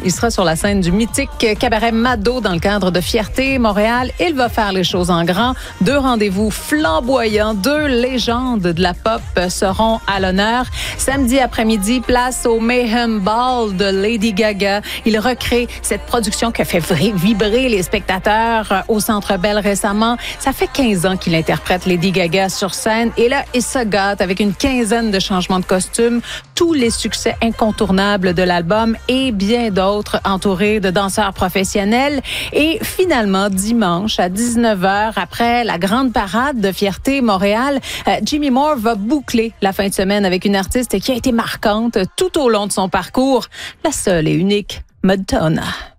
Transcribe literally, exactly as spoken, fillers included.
Il sera sur la scène du mythique cabaret Mado dans le cadre de Fierté Montréal. Il va faire les choses en grand. Deux rendez-vous flamboyants, deux légendes de la pop seront à l'honneur. Samedi après-midi, place au Mayhem Ball de Lady Gaga. Il recrée cette production qui a fait vibrer les spectateurs au Centre Bell récemment. Ça fait quinze ans qu'il interprète Lady Gaga sur scène et là, il se gâte avec une quinzaine de changements de costumes, tous les succès incontournables de l'album et bien d'autres entourés de danseurs professionnels. Et finalement, dimanche à dix-neuf heures, après la grande parade de Fierté Montréal, euh, Jimmy Moore va boucler la fin de semaine avec une artiste qui a été marquante tout au long de son parcours, la seule et unique Madonna.